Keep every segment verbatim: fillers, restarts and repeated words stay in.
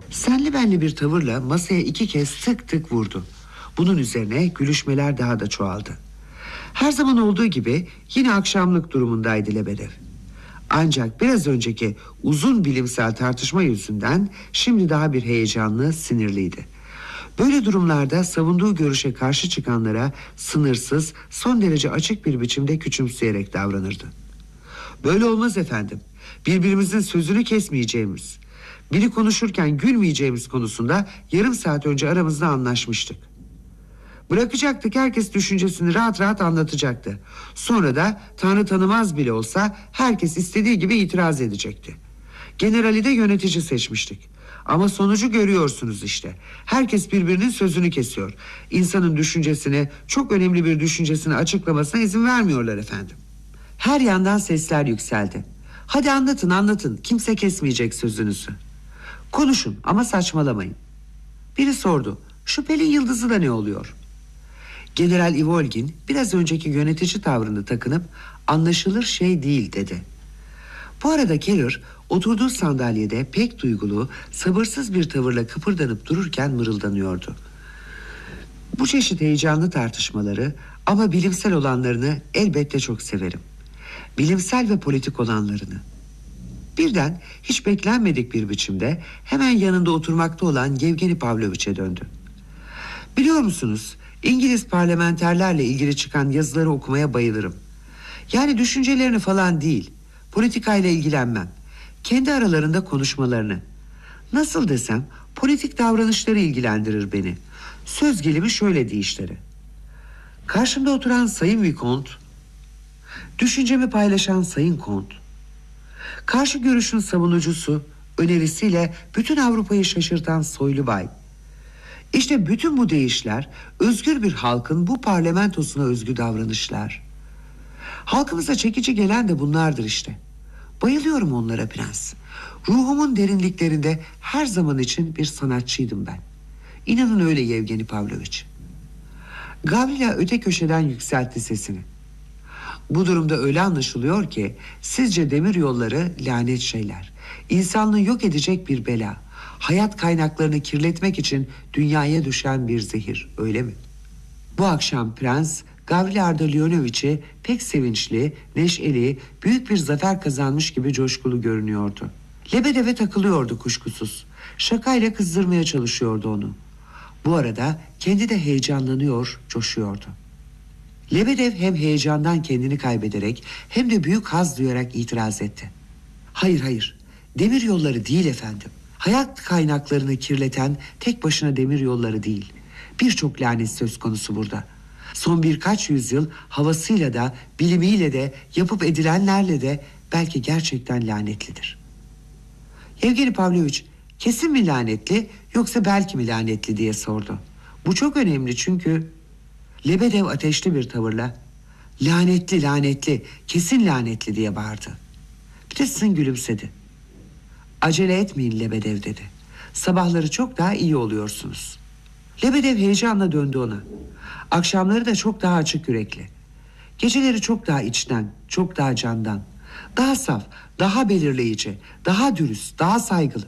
Senli benli bir tavırla masaya iki kez tık tık vurdu. Bunun üzerine gülüşmeler daha da çoğaldı. Her zaman olduğu gibi yine akşamlık durumundaydı Lebedev. Ancak biraz önceki uzun bilimsel tartışma yüzünden şimdi daha bir heyecanlı, sinirliydi. Böyle durumlarda savunduğu görüşe karşı çıkanlara sınırsız, son derece açık bir biçimde küçümseyerek davranırdı. Böyle olmaz efendim. Birbirimizin sözünü kesmeyeceğimiz, biri konuşurken gülmeyeceğimiz konusunda yarım saat önce aramızda anlaşmıştık. Bırakacaktık, herkes düşüncesini rahat rahat anlatacaktı. Sonra da Tanrı tanımaz bile olsa herkes istediği gibi itiraz edecekti. Generali de yönetici seçmiştik. Ama sonucu görüyorsunuz işte. Herkes birbirinin sözünü kesiyor. İnsanın düşüncesini, çok önemli bir düşüncesini açıklamasına izin vermiyorlar efendim. Her yandan sesler yükseldi. Hadi anlatın anlatın, kimse kesmeyecek sözünüzü. Konuşun ama saçmalamayın. Biri sordu, şüpheli yıldızı da ne oluyor? General Ivolgin biraz önceki yönetici tavrını takınıp anlaşılır şey değil dedi. Bu arada Keller oturduğu sandalyede pek duygulu, sabırsız bir tavırla kıpırdanıp dururken mırıldanıyordu. Bu çeşit heyecanlı tartışmaları ama bilimsel olanlarını elbette çok severim. Bilimsel ve politik olanlarını. Birden hiç beklenmedik bir biçimde hemen yanında oturmakta olan Yevgeni Pavloviç'e döndü. Biliyor musunuz, İngiliz parlamenterlerle ilgili çıkan yazıları okumaya bayılırım. Yani düşüncelerini falan değil, politikayla ilgilenmem. Kendi aralarında konuşmalarını. Nasıl desem, politik davranışları ilgilendirir beni. Söz gelimi şöyle deyişleri. Karşımda oturan Sayın Vicomte, düşüncemi paylaşan Sayın Kont, karşı görüşün savunucusu, önerisiyle bütün Avrupa'yı şaşırtan Soylubay. İşte bütün bu deyişler özgür bir halkın bu parlamentosuna özgü davranışlar. Halkımıza çekici gelen de bunlardır işte. Bayılıyorum onlara prens. Ruhumun derinliklerinde her zaman için bir sanatçıydım ben. İnanın öyle Yevgeni Pavloviç. Gavrila öte köşeden yükseltti sesini. Bu durumda öyle anlaşılıyor ki sizce demir yolları lanet şeyler. İnsanlığı yok edecek bir bela. Hayat kaynaklarını kirletmek için dünyaya düşen bir zehir, öyle mi? Bu akşam prens Gavrila Ardalionoviç'i pek sevinçli, neşeli, büyük bir zafer kazanmış gibi coşkulu görünüyordu. Lebedev'e takılıyordu kuşkusuz. Şakayla kızdırmaya çalışıyordu onu. Bu arada kendi de heyecanlanıyor, coşuyordu. Lebedev hem heyecandan kendini kaybederek hem de büyük haz duyarak itiraz etti. Hayır hayır, demir yolları değil efendim. Hayat kaynaklarını kirleten tek başına demir yolları değil. Birçok lanet söz konusu burada. Son birkaç yüzyıl havasıyla da, bilimiyle de, yapıp edilenlerle de belki gerçekten lanetlidir. Yevgeni Pavloviç, kesin mi lanetli yoksa belki mi lanetli diye sordu. Bu çok önemli çünkü... Lebedev ateşli bir tavırla lanetli lanetli kesin lanetli diye bağırdı. Peterson gülümsedi. Acele etmeyin Lebedev dedi. Sabahları çok daha iyi oluyorsunuz. Lebedev heyecanla döndü ona. Akşamları da çok daha açık yürekli. Geceleri çok daha içten, çok daha candan. Daha saf, daha belirleyici, daha dürüst, daha saygılı.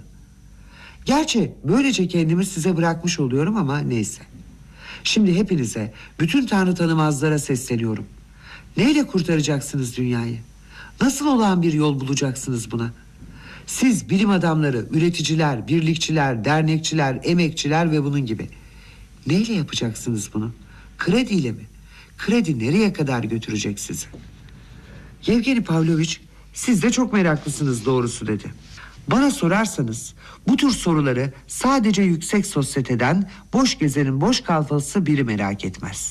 Gerçi böylece kendimi size bırakmış oluyorum ama neyse. Şimdi hepinize, bütün Tanrı tanımazlara sesleniyorum. Neyle kurtaracaksınız dünyayı? Nasıl olan bir yol bulacaksınız buna? Siz bilim adamları, üreticiler, birlikçiler, dernekçiler, emekçiler ve bunun gibi. Neyle yapacaksınız bunu? Krediyle mi? Kredi nereye kadar götürecek sizi? Yevgeni Pavloviç, siz de çok meraklısınız doğrusu dedi. Bana sorarsanız bu tür soruları sadece yüksek sosyeteden boş gezenin boş kalfalısı biri merak etmez.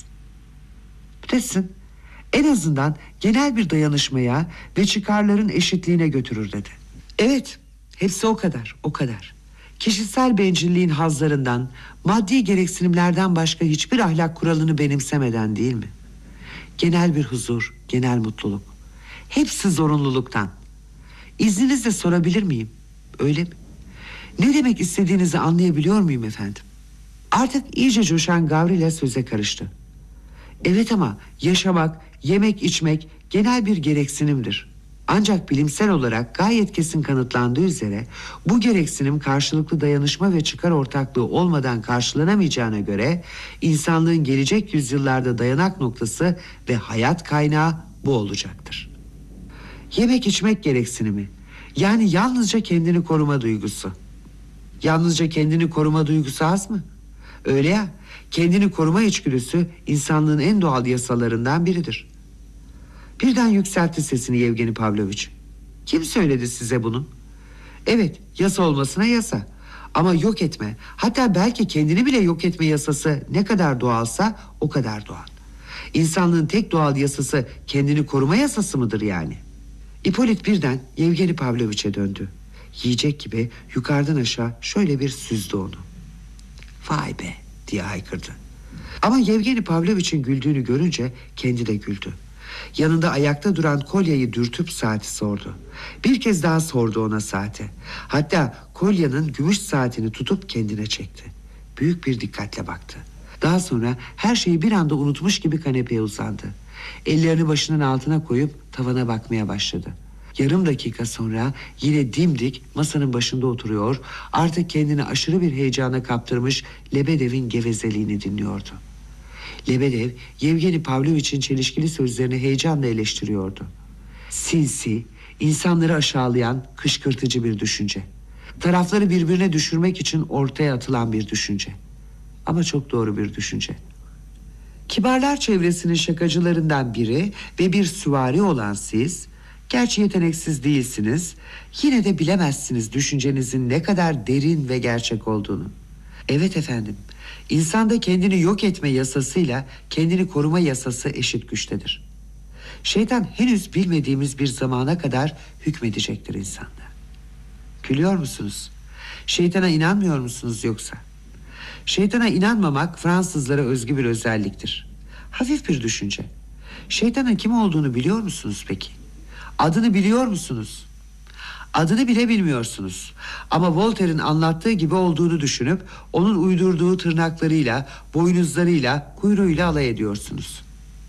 Peterson en azından genel bir dayanışmaya ve çıkarların eşitliğine götürür dedi. Evet, hepsi o kadar, o kadar. Kişisel bencilliğin hazlarından, maddi gereksinimlerden başka hiçbir ahlak kuralını benimsemeden değil mi? Genel bir huzur, genel mutluluk. Hepsi zorunluluktan. İzninizle sorabilir miyim? Öyle mi? Ne demek istediğinizi anlayabiliyor muyum efendim? Artık iyice coşan Gavrila söze karıştı. Evet ama yaşamak, yemek içmek genel bir gereksinimdir. Ancak bilimsel olarak gayet kesin kanıtlandığı üzere bu gereksinim karşılıklı dayanışma ve çıkar ortaklığı olmadan karşılanamayacağına göre insanlığın gelecek yüzyıllarda dayanak noktası ve hayat kaynağı bu olacaktır. Yemek içmek gereksinimi, yani yalnızca kendini koruma duygusu. Yalnızca kendini koruma duygusu az mı? Öyle ya, kendini koruma içgüdüsü insanlığın en doğal yasalarından biridir. Birden yükseltti sesini Yevgeni Pavlovich. Kim söyledi size bunu? Evet, yasa olmasına yasa. Ama yok etme, hatta belki kendini bile yok etme yasası ne kadar doğalsa o kadar doğal. İnsanlığın tek doğal yasası kendini koruma yasası mıdır yani? İpolit birden Yevgeni Pavlovich'e döndü. Yiyecek gibi yukarıdan aşağı şöyle bir süzdü onu. Vay be diye haykırdı. Ama Yevgeni Pavlovich'in güldüğünü görünce kendi de güldü. Yanında ayakta duran kolyeyi dürtüp saati sordu. Bir kez daha sordu ona saati. Hatta kolyenin gümüş saatini tutup kendine çekti. Büyük bir dikkatle baktı. Daha sonra her şeyi bir anda unutmuş gibi kanepeye uzandı. Ellerini başının altına koyup tavana bakmaya başladı. Yarım dakika sonra yine dimdik masanın başında oturuyor, artık kendini aşırı bir heyecana kaptırmış Lebedev'in gevezeliğini dinliyordu. Lebedev, Yevgeni Pavlovich'in çelişkili sözlerini heyecanla eleştiriyordu. Sinsi, insanları aşağılayan, kışkırtıcı bir düşünce. Tarafları birbirine düşürmek için ortaya atılan bir düşünce. Ama çok doğru bir düşünce. Kibarlar çevresinin şakacılarından biri ve bir süvari olan siz, gerçi yeteneksiz değilsiniz, yine de bilemezsiniz düşüncenizin ne kadar derin ve gerçek olduğunu. Evet efendim, insanda kendini yok etme yasasıyla kendini koruma yasası eşit güçtedir. Şeytan henüz bilmediğimiz bir zamana kadar hükmedecektir insanda. Gülüyor musunuz? Şeytana inanmıyor musunuz yoksa? Şeytana inanmamak Fransızlara özgü bir özelliktir. Hafif bir düşünce. Şeytanın kim olduğunu biliyor musunuz peki? Adını biliyor musunuz? Adını bile bilmiyorsunuz. Ama Voltaire'in anlattığı gibi olduğunu düşünüp onun uydurduğu tırnaklarıyla, boynuzlarıyla, kuyruğuyla alay ediyorsunuz.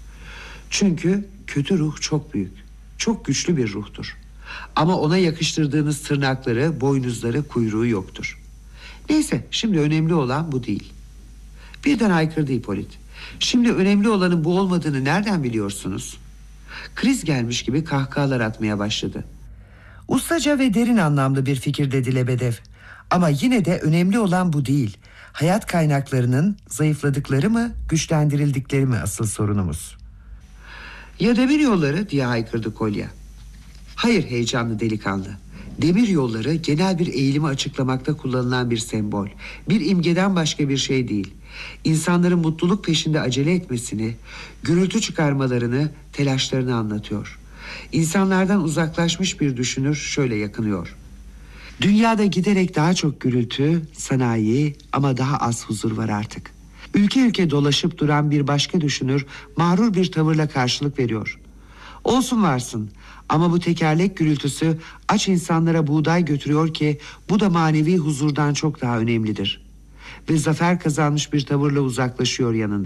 Çünkü kötü ruh çok büyük, çok güçlü bir ruhtur. Ama ona yakıştırdığınız tırnakları, boynuzları, kuyruğu yoktur. Neyse, şimdi önemli olan bu değil. Birden haykırdı Hipolit. Şimdi önemli olanın bu olmadığını nereden biliyorsunuz? Kriz gelmiş gibi kahkahalar atmaya başladı. Ustaca ve derin anlamlı bir fikir dedi Lebedev. Ama yine de önemli olan bu değil. Hayat kaynaklarının zayıfladıkları mı, güçlendirildikleri mi asıl sorunumuz? Ya demir yolları diye haykırdı Kolya. Hayır heyecanlı delikanlı. Demir yolları genel bir eğilimi açıklamakta kullanılan bir sembol. Bir imgeden başka bir şey değil. İnsanların mutluluk peşinde acele etmesini, gürültü çıkarmalarını, telaşlarını anlatıyor. İnsanlardan uzaklaşmış bir düşünür şöyle yakınıyor. Dünyada giderek daha çok gürültü, sanayi ama daha az huzur var artık. Ülke ülke dolaşıp duran bir başka düşünür mağrur bir tavırla karşılık veriyor. Olsun varsın ama bu tekerlek gürültüsü aç insanlara buğday götürüyor ki bu da manevi huzurdan çok daha önemlidir. Ve zafer kazanmış bir tavırla uzaklaşıyor yanında.